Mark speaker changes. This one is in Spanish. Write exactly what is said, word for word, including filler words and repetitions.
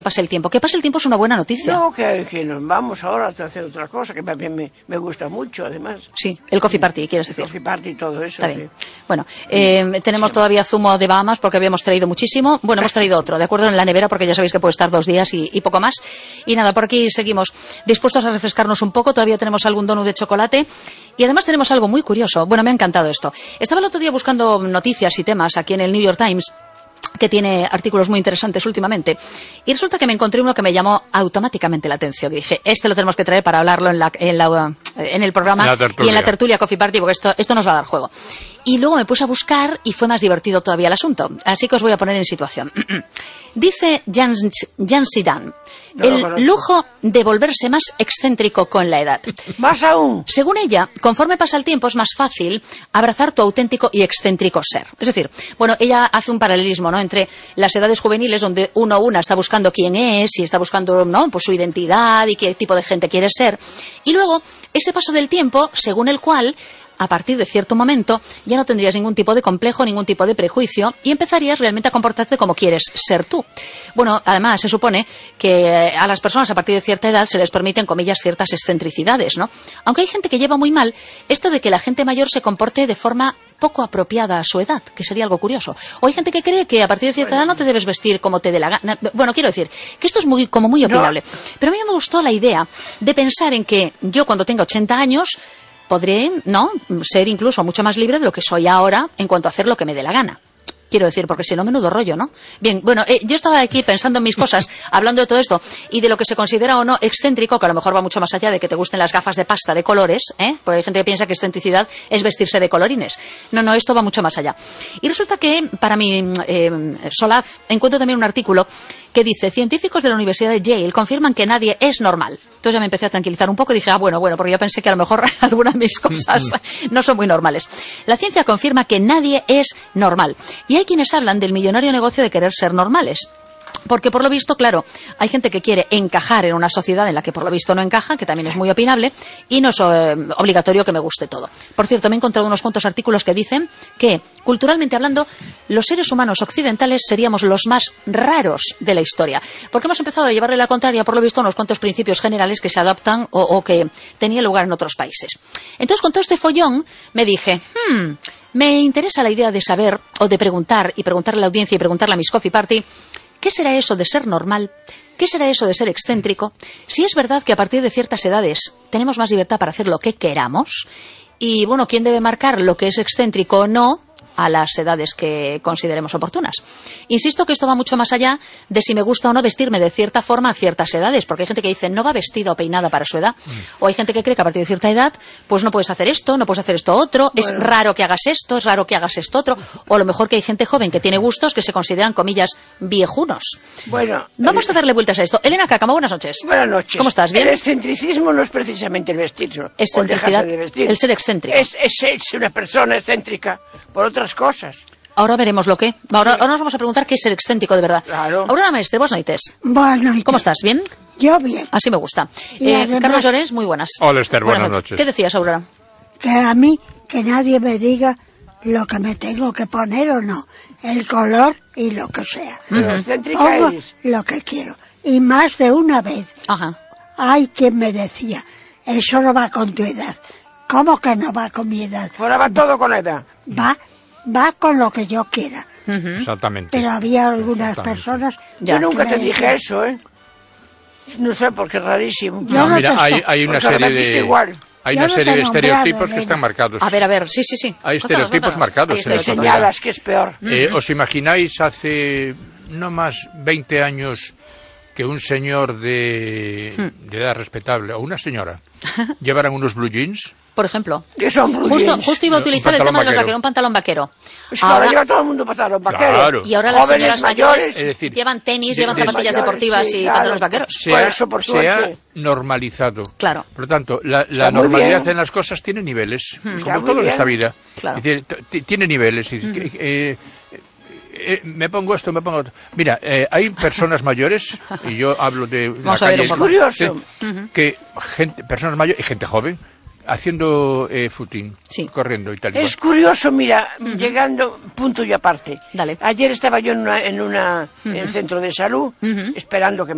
Speaker 1: pase el tiempo. Que pase el tiempo es una buena noticia.
Speaker 2: No, que, que nos vamos ahora a hacer otra cosa, que también me, me gusta mucho, además.
Speaker 1: Sí, el coffee party, quieres decir.
Speaker 2: El coffee party y todo eso.
Speaker 1: Está bien.
Speaker 2: Sí.
Speaker 1: Bueno, eh, tenemos
Speaker 2: sí.
Speaker 1: todavía zumo de Bahamas porque habíamos traído muchísimo. Bueno, hemos traído otro, ¿de acuerdo? En la nevera porque ya sabéis que puede estar dos días y, y poco más. Y nada, por aquí seguimos dispuestos a refrescarnos un poco. Todavía tenemos algún donut de chocolate. Y además tenemos algo muy curioso. Bueno, me ha encantado esto. Estaba el otro día buscando noticias y temas aquí en el New York Times, que tiene artículos muy interesantes últimamente, y resulta que me encontré uno que me llamó automáticamente la atención. Y dije, este lo tenemos que traer para hablarlo en, la, en, la, en el programa
Speaker 3: la
Speaker 1: y en la tertulia Coffee Party, porque esto, esto nos va a dar juego. Y luego me puse a buscar y fue más divertido todavía el asunto. Así que os voy a poner en situación. Dice Jan, Jan Sidan,
Speaker 2: no,
Speaker 1: el
Speaker 2: no, no.
Speaker 1: lujo de volverse más excéntrico con la edad.
Speaker 2: Más aún.
Speaker 1: Según ella, conforme pasa el tiempo es más fácil abrazar tu auténtico y excéntrico ser. Es decir, bueno, ella hace un paralelismo, ¿no?, entre las edades juveniles donde uno a una está buscando quién es y está buscando, ¿no?, pues su identidad y qué tipo de gente quiere ser. Y luego, ese paso del tiempo, según el cual, a partir de cierto momento, ya no tendrías ningún tipo de complejo, ningún tipo de prejuicio y empezarías realmente a comportarte como quieres ser tú. Bueno, además, se supone que a las personas a partir de cierta edad se les permiten, comillas, ciertas excentricidades, ¿no? Aunque hay gente que lleva muy mal esto de que la gente mayor se comporte de forma poco apropiada a su edad, que sería algo curioso. O hay gente que cree que a partir de cierta edad no te debes vestir como te dé la gana. Bueno, quiero decir que esto es muy, como muy opinable. No. Pero a mí me gustó la idea de pensar en que yo cuando tenga ochenta años podré, ¿no?, ser incluso mucho más libre de lo que soy ahora en cuanto a hacer lo que me dé la gana. Quiero decir, porque si no, menudo rollo, ¿no? Bien, bueno, eh, yo estaba aquí pensando en mis cosas, hablando de todo esto, y de lo que se considera o no excéntrico, que a lo mejor va mucho más allá de que te gusten las gafas de pasta de colores, ¿eh? Porque hay gente que piensa que excentricidad es vestirse de colorines. No, no, esto va mucho más allá. Y resulta que, para mi eh, solaz, encuentro también un artículo que dice, científicos de la Universidad de Yale confirman que nadie es normal. Entonces ya me empecé a tranquilizar un poco y dije, ah, bueno, bueno, porque yo pensé que a lo mejor algunas de mis cosas no son muy normales. La ciencia confirma que nadie es normal. Y hay quienes hablan del millonario negocio de querer ser normales. Porque por lo visto, claro, hay gente que quiere encajar en una sociedad en la que por lo visto no encaja, que también es muy opinable, y no es eh, obligatorio que me guste todo. Por cierto, me he encontrado unos cuantos artículos que dicen que, culturalmente hablando, los seres humanos occidentales seríamos los más raros de la historia. Porque hemos empezado a llevarle la contraria, por lo visto, a unos cuantos principios generales que se adaptan o, o que tenían lugar en otros países. Entonces, con todo este follón, me dije, hmm, me interesa la idea de saber, o de preguntar, y preguntarle a la audiencia y preguntarle a mis Coffee Party, ¿qué será eso de ser normal? ¿Qué será eso de ser excéntrico? Si es verdad que a partir de ciertas edades tenemos más libertad para hacer lo que queramos, y bueno, ¿quién debe marcar lo que es excéntrico o no a las edades que consideremos oportunas? Insisto que esto va mucho más allá de si me gusta o no vestirme de cierta forma a ciertas edades, porque hay gente que dice no va vestida o peinada para su edad, mm. o hay gente que cree que a partir de cierta edad pues no puedes hacer esto, no puedes hacer esto otro, bueno. Es raro que hagas esto, es raro que hagas esto otro, o a lo mejor que hay gente joven que tiene gustos que se consideran, comillas, viejunos.
Speaker 2: Bueno,
Speaker 1: vamos
Speaker 2: eh,
Speaker 1: a darle vueltas a esto. Elena Cácamo, buenas noches.
Speaker 2: Buenas noches.
Speaker 1: ¿Cómo estás? ¿Bien?
Speaker 2: El excentricismo no es precisamente el vestirse.
Speaker 1: Excentricidad,
Speaker 2: de vestir.
Speaker 1: El ser excéntrico.
Speaker 2: Es, es, es una persona excéntrica por otras cosas.
Speaker 1: Ahora veremos lo que. Ahora, ahora nos vamos a preguntar qué es ser excéntrico de verdad.
Speaker 2: Claro.
Speaker 1: Aurora Maestre, buenas noches.
Speaker 4: Buenas noches.
Speaker 1: ¿Cómo estás? ¿Bien?
Speaker 4: Yo bien.
Speaker 1: Así me gusta.
Speaker 4: Y
Speaker 1: Eh,
Speaker 4: además-
Speaker 1: Carlos Llorens, muy buenas.
Speaker 3: Hola, Esther, buenas noches.
Speaker 1: ¿Qué decías, Aurora?
Speaker 4: Que a mí, que nadie me diga lo que me tengo que poner o no. El color y lo que sea.
Speaker 2: Pero excéntrica
Speaker 4: Pongo
Speaker 2: es.
Speaker 4: lo que quiero. Y más de una vez.
Speaker 1: Ajá.
Speaker 4: Hay quien me decía, eso no va con tu edad. ¿Cómo que no va con mi edad?
Speaker 2: Ahora va todo con la edad.
Speaker 4: Va, va con lo que yo quiera.
Speaker 1: Ujú.
Speaker 3: Exactamente.
Speaker 4: Pero había algunas
Speaker 3: Exactamente.
Speaker 4: personas...
Speaker 1: Ya.
Speaker 2: Yo nunca
Speaker 4: que
Speaker 2: te
Speaker 4: me
Speaker 2: dije
Speaker 4: decían,
Speaker 2: eso, ¿eh? No sé, porque es rarísimo.
Speaker 4: Yo
Speaker 3: No,
Speaker 4: no
Speaker 3: mira,
Speaker 4: te
Speaker 3: hay,
Speaker 4: estoy-
Speaker 3: hay una
Speaker 2: Porque
Speaker 3: serie
Speaker 2: me viste
Speaker 3: de
Speaker 2: igual.
Speaker 3: hay
Speaker 4: Yo
Speaker 3: una
Speaker 4: no
Speaker 3: serie
Speaker 4: te
Speaker 3: de
Speaker 4: he nombrado,
Speaker 3: estereotipos que
Speaker 4: Elena.
Speaker 3: están marcados.
Speaker 1: A ver, a ver, sí, sí, sí.
Speaker 3: Hay
Speaker 1: Cuéntanos,
Speaker 3: estereotipos
Speaker 1: cuéntanos.
Speaker 3: marcados
Speaker 1: Hay
Speaker 3: en la
Speaker 1: estereotipos.
Speaker 3: sociedad.
Speaker 2: Señalas que es peor.
Speaker 3: Eh, ¿Os imagináis hace no más veinte años que un señor de, de edad respetable o una señora llevaran unos blue jeans?
Speaker 1: Por ejemplo.
Speaker 2: Que son blue
Speaker 1: Justo,
Speaker 2: jeans.
Speaker 1: justo iba a
Speaker 3: Un
Speaker 1: utilizar el
Speaker 3: pantalón
Speaker 1: tema de los
Speaker 3: vaquero.
Speaker 1: vaqueros, un pantalón vaquero.
Speaker 2: Pues ahora
Speaker 1: Ahora-
Speaker 2: lleva todo el mundo pantalón vaquero.
Speaker 3: Claro.
Speaker 1: y ahora las
Speaker 2: Jóvenes
Speaker 1: señoras
Speaker 2: mayores,
Speaker 1: mayores
Speaker 3: es decir,
Speaker 1: llevan tenis,
Speaker 3: de-
Speaker 1: llevan
Speaker 3: de-
Speaker 1: zapatillas
Speaker 2: mayores,
Speaker 1: deportivas
Speaker 2: sí,
Speaker 1: y
Speaker 2: claro.
Speaker 1: pantalones vaqueros.
Speaker 3: Se
Speaker 2: Por
Speaker 3: ha,
Speaker 2: eso, por
Speaker 3: se ha
Speaker 2: suerte.
Speaker 3: normalizado.
Speaker 1: Claro.
Speaker 3: Por lo tanto, la, la
Speaker 2: Está muy
Speaker 3: normalidad
Speaker 2: bien.
Speaker 3: en las cosas tiene niveles,
Speaker 2: Está
Speaker 3: como
Speaker 2: muy
Speaker 3: todo en
Speaker 2: bien.
Speaker 3: esta vida.
Speaker 1: Claro.
Speaker 3: Es decir, t- t- tiene niveles. Es decir, que, eh, eh, me pongo esto, me pongo otro. Mira, eh, hay personas mayores, y yo hablo de
Speaker 1: Vamos
Speaker 3: la
Speaker 1: a ver
Speaker 3: calle,
Speaker 1: un poco.
Speaker 2: Curioso.
Speaker 3: sí, que gente, personas mayores y gente joven haciendo eh, footing,
Speaker 1: Sí.
Speaker 3: corriendo y tal. y
Speaker 2: Es
Speaker 3: cual.
Speaker 2: curioso, mira, llegando, punto y aparte.
Speaker 1: Dale.
Speaker 2: Ayer estaba yo en una, en una en centro de salud,
Speaker 1: Ujú.
Speaker 2: esperando que